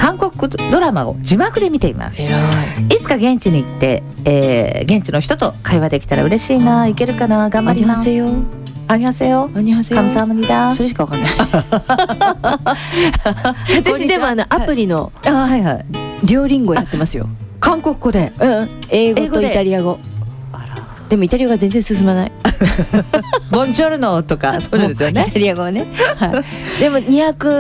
韓国ドラマを字幕で見ています。いつか現地に行って、現地の人と会話できたら嬉しいな。いけるかな。頑張ります。アニハセヨ。カムサハムニダ。 それしかわかんない私でもアプリのデュオリンゴやってますよ。 韓国語で、 英語とイタリア語。でもイタリア語が全然進まないボンジョルノとかそうですよね。 イタリア語はね、でも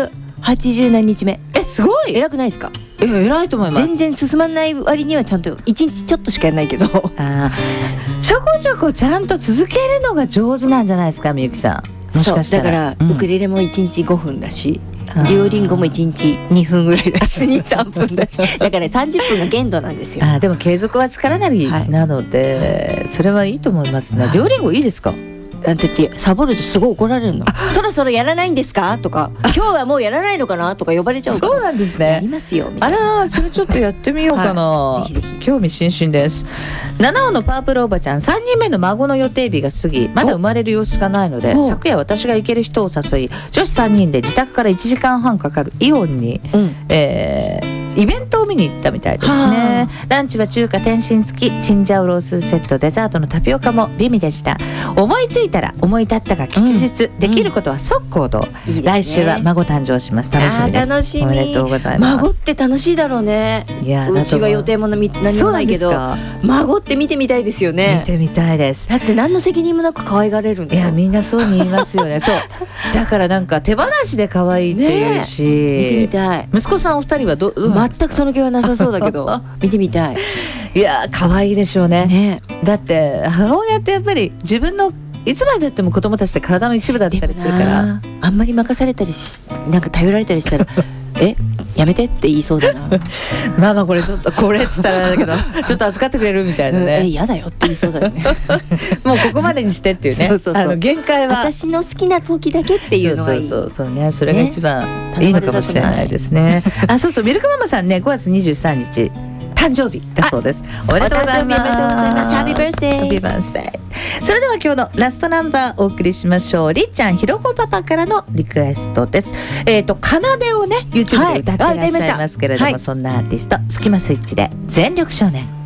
280何日目。 すごい偉くないですか。 偉いと思います。 全然進まない割にはちゃんと1日ちょっとしかやらないけど、ちょこちょこちゃんと続けるのが上手なんじゃないですか、みゆきさん。もしかしたらだから、ウクレレも1日5分だし、デュオリンゴも1日2分ぐらいだし2、3分だし、だから30分が限度なんですよ。 でも継続は力なりなので、それはいいと思いますね。デュオリンゴいいですか。 だってサボるとすごい怒られるの。そろそろやらないんですかとか、今日はもうやらないのかなとか呼ばれちゃうから。 そうなんですね。 やりますよみたいな。 それちょっとやってみようかな。ぜひぜひ。興味津々です。七尾のパープルおばちゃん、3人目の孫の予定日が過ぎ、まだ生まれる様子がないので、昨夜私が行ける人を誘い、女子3人で自宅から1時間半かかるイオンに、イベントを見に行ったみたいですね。ランチは中華点心付きチンジャオロースセット、デザートのタピオカも美味でした。思いついたら思い立ったが吉日、できることは即行動。来週は孫誕生します。楽しみです。 楽しみ。 おめでとうございます。 孫って楽しいだろうね。うちは予定も何もないけど、孫って見てみたいですよね。 見てみたいです。 だって何の責任もなく可愛がれるんだよ。 いや、みんなそうに言いますよね。そうだからなんか手放しで可愛いっていうし、 見てみたい。 息子さんお二人は全くその気はなさそうだけど見てみたい。 いや、可愛いでしょうね。だって母親ってやっぱり自分のいつまでだっても子供たちって体の一部だったりするから、 あんまり任されたりなんか頼られたりしたらやめてって言いそうだな。 ママこれちょっとこれっつったらだけどちょっと預かってくれるみたいなね。 嫌だよって言いそうだよね。 もうここまでにしてっていうね。限界は私の好きな時だけっていうのがいい。 そうね、それが一番いいのかもしれないですね。そうミルクママさんね、5月23日誕生日だそうです。おめでとうございます。 ハッピーバースデー。 ハッピーバースデー。それでは今日のラストナンバーお送りしましょう。りっちゃんひろこパパからのリクエストです。奏でをね YouTube で歌っていらっしゃいますけれども、そんなアーティストスキマスイッチで全力少年。